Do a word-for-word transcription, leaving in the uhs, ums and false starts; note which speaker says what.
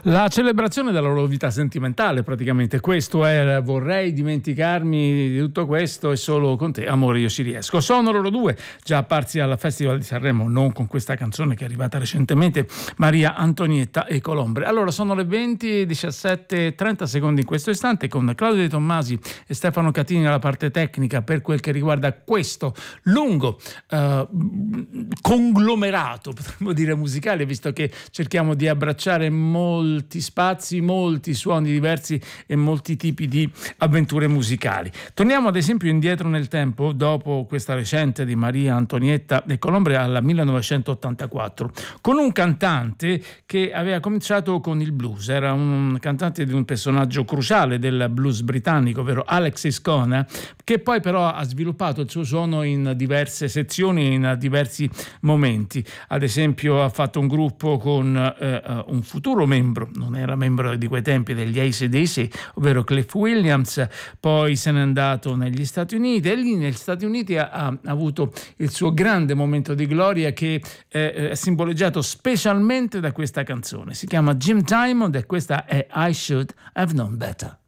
Speaker 1: La celebrazione della loro vita sentimentale, praticamente questo è: vorrei dimenticarmi di tutto questo e solo con te, amore, io ci riesco. Sono loro due, già apparsi al Festival di Sanremo, non con questa canzone che è arrivata recentemente, Maria Antonietta e Colombre. Allora, sono le venti e diciassette, trenta secondi in questo istante, con Claudio De Tommasi e Stefano Catini alla parte tecnica per quel che riguarda questo lungo uh, conglomerato, potremmo dire, musicale, visto che cerchiamo di abbracciare molti spazi, molti suoni diversi e molti tipi di avventure musicali. Torniamo ad esempio indietro nel tempo, dopo questa recente di Maria Antonietta e Colombre, al millenovecentottantaquattro, con un cantante che aveva cominciato con il blues. Era un cantante di un personaggio cruciale del blues britannico, ovvero Alexis Cona, che poi però ha sviluppato il suo suono in diverse sezioni, in diversi momenti. Ad esempio ha fatto un gruppo con eh, un futuro membro, non era membro di quei tempi, degli A C D C, ovvero Cliff Williams. Poi se n'è andato negli Stati Uniti e lì negli Stati Uniti ha, ha avuto il suo grande momento di gloria, che eh, è simboleggiato specialmente da questa canzone. Si chiama Jim Diamond e questa è I Should Have Known Better.